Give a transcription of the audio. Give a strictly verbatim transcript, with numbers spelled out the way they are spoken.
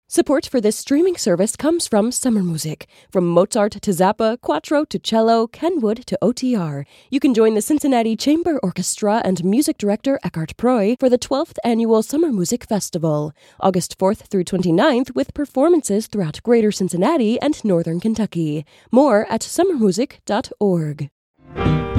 Support for this streaming service comes from Summer Music. From Mozart to Zappa, Quattro to cello, Kenwood to O T R. You can join the Cincinnati Chamber Orchestra and music director Eckhart Proy for the twelfth Annual Summer Music Festival, August fourth through twenty-ninth, with performances throughout Greater Cincinnati and Northern Kentucky. More at summer music dot org.